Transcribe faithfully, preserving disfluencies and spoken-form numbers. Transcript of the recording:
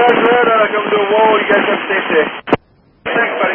guys red, uh, come to a wall, you guys have a safe day. Thanks, bye.